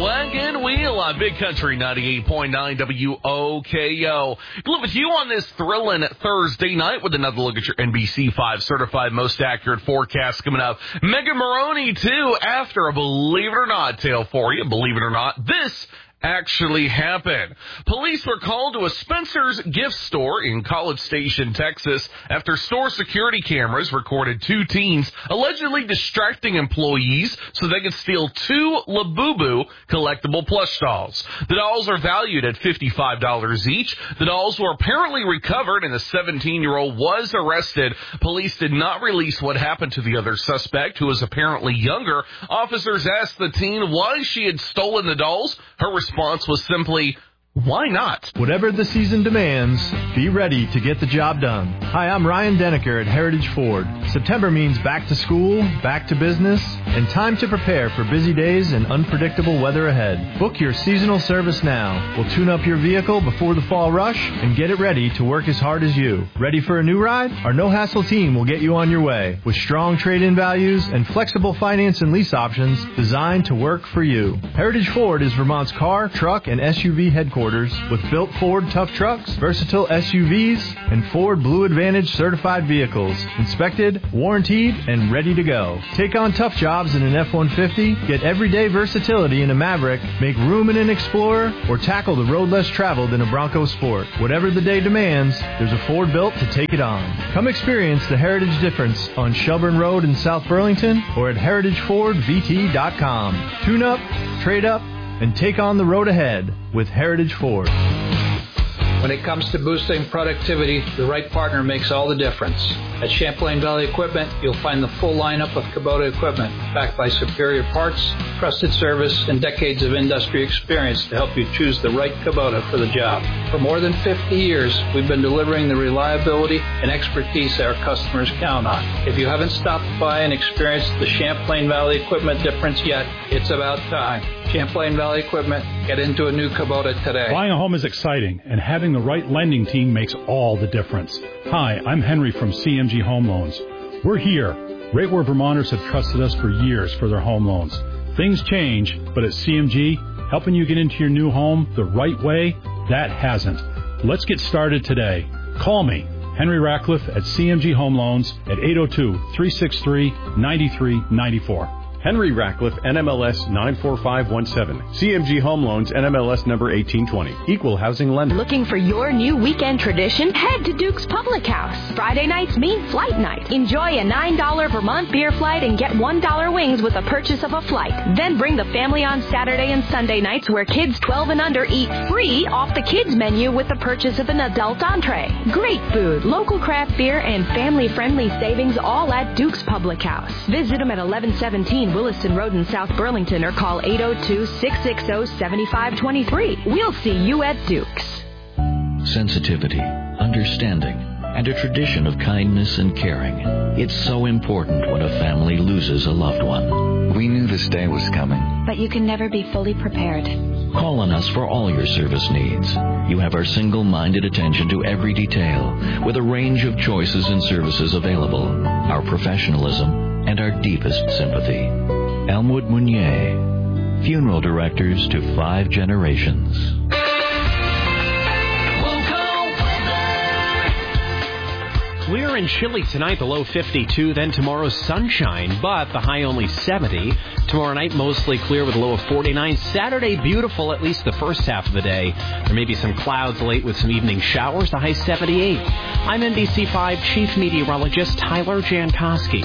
Wagon Wheel on Big Country 98.9 WOKO. Glad with you on this thrilling Thursday night with another look at your NBC5 certified most accurate forecast coming up. Megan Maroney, too, after a Believe It or Not tale for you. Believe it or not, this actually happened. Police were called to a Spencer's gift store in College Station, Texas, after store security cameras recorded two teens allegedly distracting employees so they could steal two Labubu collectible plush dolls. The dolls are valued at $55 each. The dolls were apparently recovered and the 17-year-old was arrested. Police did not release what happened to the other suspect, who was apparently younger. Officers asked the teen why she had stolen the dolls. Her response was simply, why not? Whatever the season demands, be ready to get the job done. Hi, I'm Ryan Deniker at Heritage Ford. September means back to school, back to business, and time to prepare for busy days and unpredictable weather ahead. Book your seasonal service now. We'll tune up your vehicle before the fall rush and get it ready to work as hard as you. Ready for a new ride? Our no-hassle team will get you on your way with strong trade-in values and flexible finance and lease options designed to work for you. Heritage Ford is Vermont's car, truck, and SUV headquarters with built Ford tough trucks, versatile SUVs, and Ford Blue Advantage certified vehicles. Inspected, warranted, and ready to go. Take on tough jobs in an F-150, get everyday versatility in a Maverick, make room in an Explorer, or tackle the road less traveled in a Bronco Sport. Whatever the day demands, there's a Ford built to take it on. Come experience the Heritage difference on Shelburne Road in South Burlington or at heritagefordvt.com. Tune up, trade up, and take on the road ahead with Heritage Ford. When it comes to boosting productivity, the right partner makes all the difference. At Champlain Valley Equipment, you'll find the full lineup of Kubota equipment, backed by superior parts, trusted service, and decades of industry experience to help you choose the right Kubota for the job. For more than 50 years, we've been delivering the reliability and expertise our customers count on. If you haven't stopped by and experienced the Champlain Valley Equipment difference yet, it's about time. Champlain Valley Equipment, get into a new Kubota today. Buying a home is exciting, and having the right lending team makes all the difference. Hi, I'm Henry from CMG Home Loans. We're here, right where Vermonters have trusted us for years for their home loans. Things change, but at CMG, helping you get into your new home the right way, that hasn't. Let's get started today. Call me, Henry Ratcliffe at CMG Home Loans at 802-363-9394. Henry Ratcliffe, NMLS 94517. CMG Home Loans, NMLS number 1820. Equal housing lender. Looking for your new weekend tradition? Head to Duke's Public House. Friday nights mean flight night. Enjoy a $9 Vermont beer flight and get $1 wings with the purchase of a flight. Then bring the family on Saturday and Sunday nights, where kids 12 and under eat free off the kids menu with the purchase of an adult entree. Great food, local craft beer, and family-friendly savings, all at Duke's Public House. Visit them at 1117 Williston Road in South Burlington or call 802-660-7523. We'll see you at Duke's. Sensitivity, understanding, and a tradition of kindness and caring. It's so important when a family loses a loved one. We knew this day was coming, but you can never be fully prepared. Call on us for all your service needs. You have our single-minded attention to every detail, with a range of choices and services available, our professionalism, and our deepest sympathy. Elmwood Meunier, funeral directors to 5 generations. Clear and chilly tonight, the low 52. Then tomorrow, sunshine, but the high only 70. Tomorrow night, mostly clear with a low of 49. Saturday, beautiful, at least the first half of the day. There may be some clouds late with some evening showers, the high 78. I'm NBC5 Chief Meteorologist Tyler Jankowski.